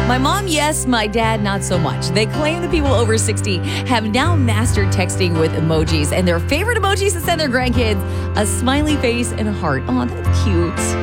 My mom, yes. My dad, not so much. They claim that people over 60 have now mastered texting with emojis, and their favorite emojis to send their grandkids, a smiley face and a heart. Oh, that's cute.